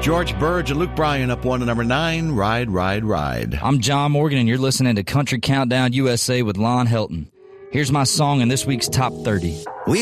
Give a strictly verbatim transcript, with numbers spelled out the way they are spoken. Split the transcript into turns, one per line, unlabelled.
George Burge and Luke Bryan up one to number nine, Ride, Ride, Ride.
I'm John Morgan, and you're listening to Country Countdown U S A with Lon Helton. Here's my song in this week's Top thirty.